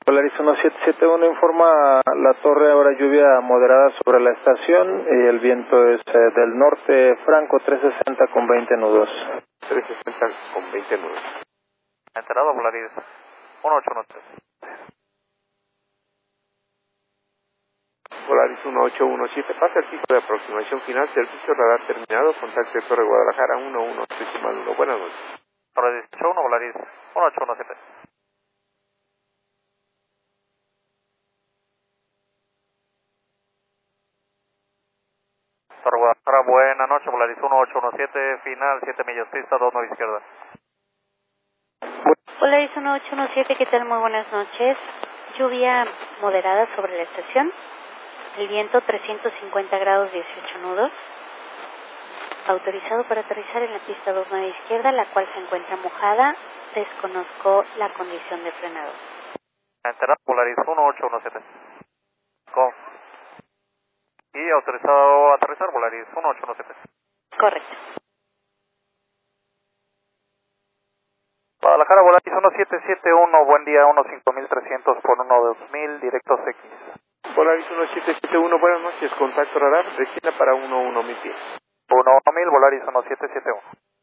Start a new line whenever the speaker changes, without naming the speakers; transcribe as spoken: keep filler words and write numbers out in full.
Polaris uno siete siete uno informa la torre, ahora lluvia moderada sobre la estación y el viento es eh, del norte franco trescientos sesenta con veinte nudos.
trescientos sesenta con veinte nudos.
Enterado Polaris uno ocho uno tres.
Polaris uno ocho uno siete, pasa el piso de aproximación final, servicio radar terminado, contacto de Torre Guadalajara uno uno decimal uno. Buenas noches.
Torre dieciocho uno, Polaris uno ocho uno siete. Torre Guadalajara, buena noche, Polaris uno ocho uno siete, final siete millas pista, dos nueve izquierda.
Polaris uno ocho uno siete, ¿qué tal? Muy buenas noches. Lluvia moderada sobre la estación. El viento trescientos cincuenta grados dieciocho nudos. Autorizado para aterrizar en la pista dos nueve izquierda, la cual se encuentra mojada. Desconozco la condición de frenado.
Enterado Polaris uno ocho uno siete. Con. Y autorizado a aterrizar Polaris uno ocho uno siete.
Correcto.
Guadalajara, Polaris uno siete siete uno, buen día, uno cinco mil trescientos por uno dos mil, directos X.
Polaris uno siete siete uno, buenas noches, contacto radar, destina para uno uno mil pies.
uno mil, Polaris uno siete siete uno.